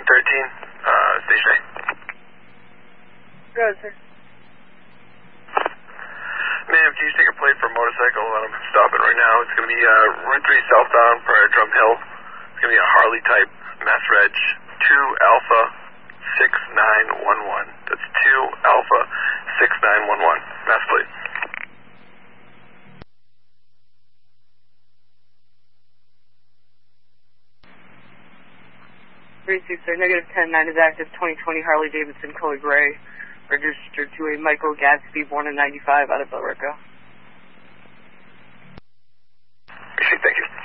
Station A. Go ahead, sir. Ma'am, can you take a plate for a motorcycle? I'm stopping right now. It's going to be Route 3 southbound for Drum Hill. It's going to be a Harley type, Mass Reg 2 Alpha 6911. That's 2 Alpha 6911. Mass plate. 36, sir. -10, 9 is active. 2020 Harley Davidson color gray. Registered to a Michael Gatsby, born in 95, out of Billerica. Thank you.